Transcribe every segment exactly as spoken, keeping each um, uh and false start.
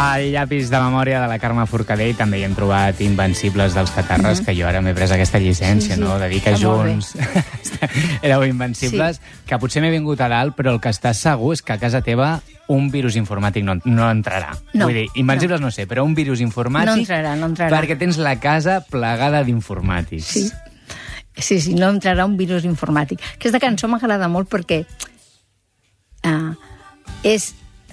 Al llapis de memòria de la Carme Forcadell també hi hem trobat Invencibles dels Catarres, mm-hmm. que jo ara m'he pres aquesta llicència, sí, sí. no? De dir que està junts éreu invencibles, sí. que potser m'he vingut a dalt, però el que estàs segur és que a casa teva un virus informàtic no, no entrarà. No, Vull dir, Invencibles no. no sé, però un virus informàtic... No entrarà, no entrarà. Perquè tens la casa plegada d'informàtics. Sí. sí, sí, no entrarà un virus informàtic. Aquesta cançó m'agrada molt perquè uh, és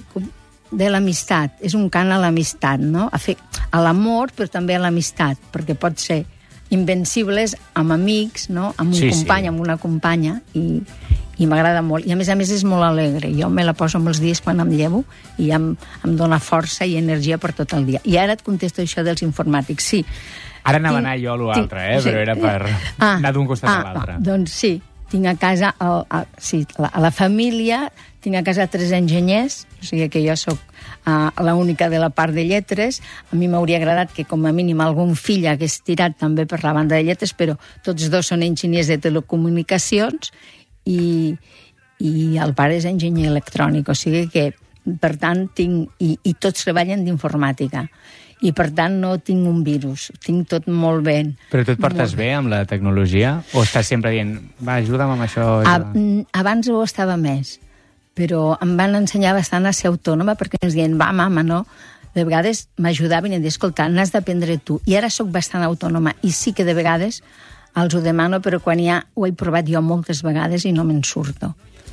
de l'amistat, és un cant a l'amistat, no? A, fer, a l'amor, però també a l'amistat, perquè pot ser invencibles amb amics, no? Amb un sí, company, sí. amb una companya, i, i m'agrada molt. I a més a més és molt alegre. Jo me la poso molts dies quan em llevo i em, em dóna força i energia per tot el dia. I ara et contesto això dels informàtics. Sí. Ara anava a anar jo a l'altre, eh? Sí. Però era per ah, anar d'un costat ah, a l'altre. Ah, doncs sí, tinc a casa, a, a, sí, a, a la família, tinc a casa tres enginyers, o sigui que jo sóc uh, l'única de la part de lletres. A mi m'hauria agradat que com a mínim algun fill hagués tirat també per la banda de lletres, però tots dos són enginyers de telecomunicacions i, i el pare és enginyer electrònic, o sigui que, per tant, tinc... I, i tots treballen d'informàtica. I, per tant, no tinc un virus. Tinc tot molt bé. Però tu et portes bé amb la tecnologia? O estàs sempre dient, va, ajuda'm amb això? A, abans ho estava més, però em van ensenyar bastant a ser autònoma, perquè ens diuen, va, mama, no? De vegades m'ajudaven i em deien, escolta, n'has d'aprendre tu. I ara sóc bastant autònoma, i sí que de vegades els ho demano, però quan ja ho he provat jo moltes vegades i no me'n surto.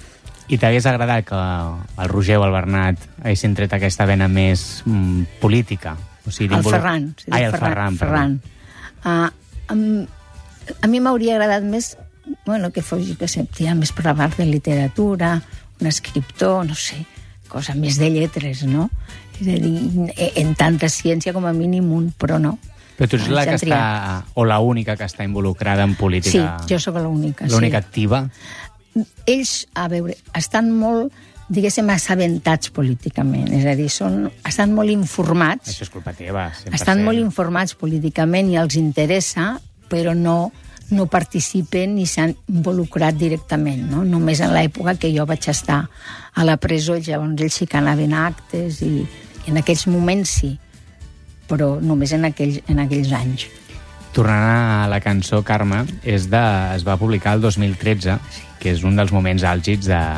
I t'hagués agradat que el Roger o el Bernat haguessin tret aquesta vena més mm, política? O sigui, el Ferran. Sí, Ai, el Ferran. Ferran. Ferran. Uh, um, a mi m'hauria agradat més, bueno, que fos, que sé, més per la part de literatura, un escriptor, no sé, cosa més de lletres, no? És a dir, en tanta ciència com a mínim un, però no. Però tu ets la que està, o la única que està involucrada en política? Sí, jo sóc l'única. L'única sí. activa? Ells, a veure, estan molt, diguéssim, assabentats políticament. És a dir, són, estan molt informats. Això és culpa teva, cent per cent. Estan molt informats políticament i els interessa, però no, no participen ni s'han involucrat directament, no? Només en l'època que jo vaig estar a la presó, llavors ells sí que anaven a actes i, i en aquells moments sí, però només en aquells, en aquells anys. Tornant a la cançó, Carme, és de, es va publicar el dos mil tretze, que és un dels moments àlgids de,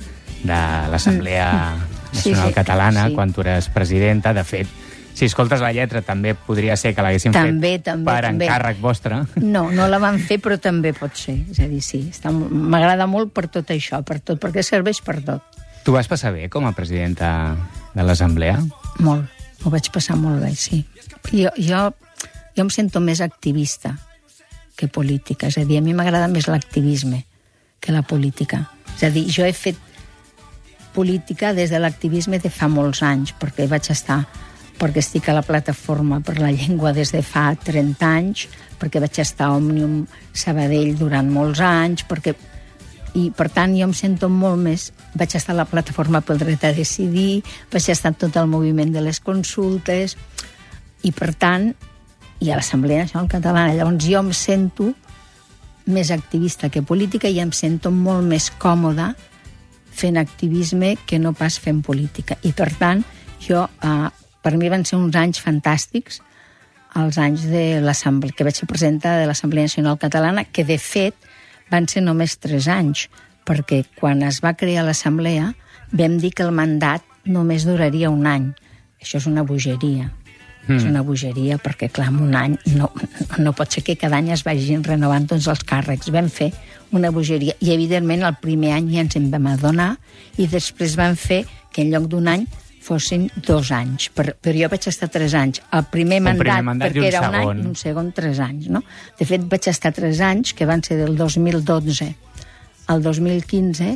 de l'Assemblea Nacional sí, sí, Catalana, sí. quan tu eres presidenta. De fet, si escoltes la lletra, també podria ser que l'haguessin també, fet també, per també. encàrrec vostre. No, no la van fer, però també pot ser. És a dir, sí, està, m'agrada molt per tot això, per tot, perquè serveix per tot. Tu vas passar bé com a presidenta de l'Assemblea? Molt, ho vaig passar molt bé, sí. Jo, jo, jo em sento més activista que política, és a dir, a mi m'agrada més l'activisme que la política. És a dir, jo he fet política des de l'activisme de fa molts anys, perquè vaig estar, perquè estic a la plataforma per la llengua des de fa trenta anys, perquè vaig estar a Òmnium Sabadell durant molts anys, perquè... i per tant jo em sento molt més... Vaig estar a la plataforma pel dret a decidir, vaig estar tot el moviment de les consultes, i per tant, i a l'Assemblea Nacional Catalana, llavors jo em sento més activista que política i em sento molt més còmoda fent activisme que no pas fent política. I per tant, jo, eh, per mi van ser uns anys fantàstics, els anys de l'Assemblea, que vaig ser presidenta de l'Assemblea Nacional Catalana, que de fet van ser només tres anys, perquè quan es va crear l'Assemblea vam dir que el mandat només duraria un any. Això és una bogeria. Mm. És una bogeria perquè, clar, en un any no, no pot ser que cada any es vagin renovant tots els càrrecs. Vam fer una bogeria i, evidentment, el primer any ja ens en vam adonar i després vam fer que en lloc d'un any fossin dos anys. Per, però jo vaig estar tres anys. El primer, mandat, primer mandat, perquè era un segon. any, i un segon tres anys. No? De fet, vaig estar tres anys, que van ser del dos mil dotze al dos mil quinze,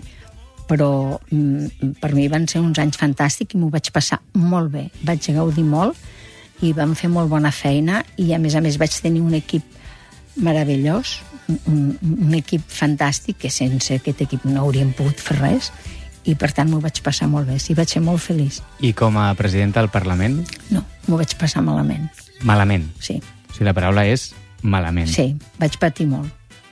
però mm, per mi van ser uns anys fantàstics i m'ho vaig passar molt bé. Vaig gaudir molt i vam fer molt bona feina i, a més a més, vaig tenir un equip meravellós, un, un equip fantàstic, que sense aquest equip no hauríem pogut fer res, i per tant m'ho vaig passar molt bé. Sí, vaig ser molt feliç. I com a presidenta del Parlament? No, m'ho vaig passar malament. Malament? Sí. O sigui, la paraula és malament. Sí, vaig patir molt.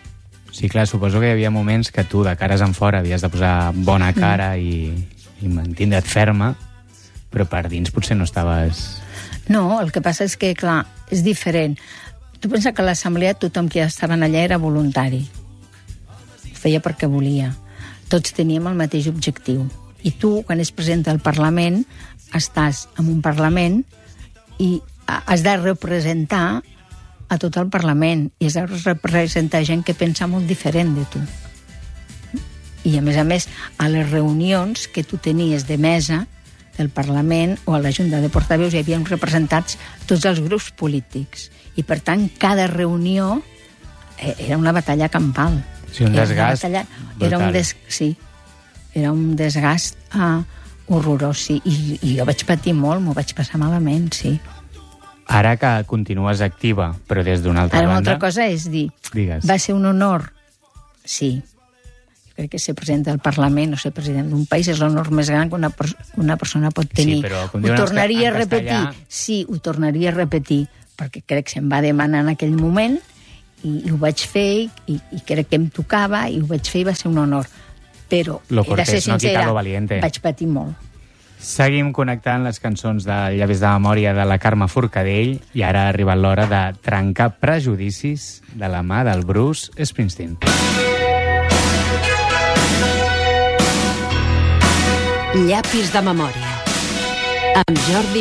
Sí, clar, suposo que hi havia moments que tu, de cares en fora, havies de posar bona cara mm. i, i mantindre't ferma, però per dins potser no estaves... No, el que passa és que, clar, és diferent. Tu pensa que a l'assemblea tothom que estaven allà era voluntari. Ho feia perquè volia. Tots teníem el mateix objectiu. I tu, quan es presenta al Parlament, estàs en un Parlament i has de representar a tot el Parlament i has de representar gent que pensa molt diferent de tu. I, a més a més, a les reunions que tu tenies de mesa del Parlament o a la Junta de Portaveus hi havia representats tots els grups polítics. I, per tant, cada reunió era una batalla campal. Sí, un era desgast batalla, era un des, sí, era un desgast uh, horrorós, sí. I, I jo vaig patir molt, m'ho vaig passar malament, sí. Ara que continues activa, però des d'una altra Ara, banda... una altra cosa és dir, Digues. Va ser un honor, sí. Crec que ser president del Parlament o ser president d'un país és l'honor més gran que una, una persona pot tenir. Sí, però com ho diuen tornaria en a repetir. castellà... Sí, ho tornaria a repetir, perquè crec que se'm va demanar en aquell moment i, i ho vaig fer i, i crec que em tocava i ho vaig fer i va ser un honor. Però, Lo he de ser cortés, no sincera, quita lo valiente. vaig patir molt. Seguim connectant les cançons de Llavis de memòria de la Carme Forcadell i ara ha arribat l'hora de trencar prejudicis de la mà del Bruce Springsteen. Llapis de memòria amb Jordi